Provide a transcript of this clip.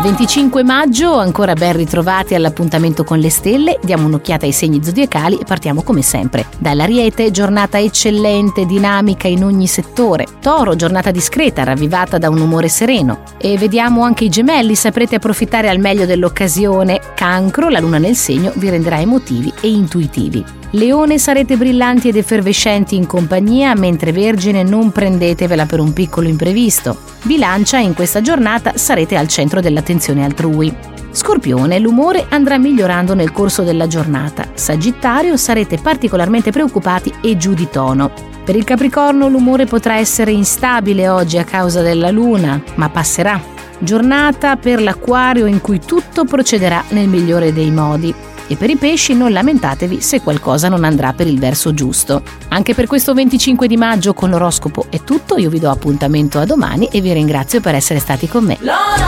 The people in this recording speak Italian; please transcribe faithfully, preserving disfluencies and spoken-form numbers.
venticinque maggio, ancora ben ritrovati all'appuntamento con le stelle. Diamo un'occhiata ai segni zodiacali e partiamo come sempre dall'Ariete, giornata eccellente, dinamica in ogni settore. Toro, giornata discreta, ravvivata da un umore sereno. E vediamo anche i Gemelli, saprete approfittare al meglio dell'occasione. Cancro, la luna nel segno vi renderà emotivi e intuitivi. Leone, sarete brillanti ed effervescenti in compagnia, mentre Vergine non prendetevela per un piccolo imprevisto. Bilancia, in questa giornata sarete al centro dell'attenzione altrui. Scorpione, l'umore andrà migliorando nel corso della giornata. Sagittario, sarete particolarmente preoccupati e giù di tono. Per il Capricorno l'umore potrà essere instabile oggi a causa della luna, ma passerà. Giornata per l'Acquario in cui tutto procederà nel migliore dei modi. E per i pesci non lamentatevi se qualcosa non andrà per il verso giusto. Anche per questo venticinque di maggio con l'oroscopo è tutto, io vi do appuntamento a domani e vi ringrazio per essere stati con me.